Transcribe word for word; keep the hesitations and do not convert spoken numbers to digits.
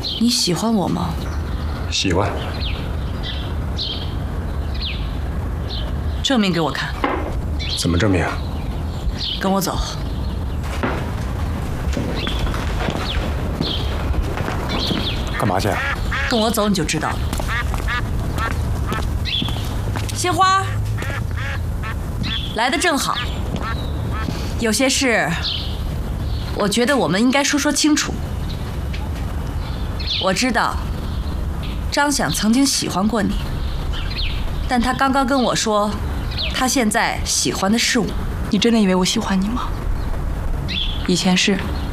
你喜欢我吗？ 喜欢。 证明给我看。 怎么证明啊？ 跟我走。 干嘛去啊？ 跟我走你就知道了。杏花，来的正好。有些事，我觉得我们应该说说清楚。我知道张想曾经喜欢过你，但他刚刚跟我说，他现在喜欢的是我。 你真的以为我喜欢你吗？以前是，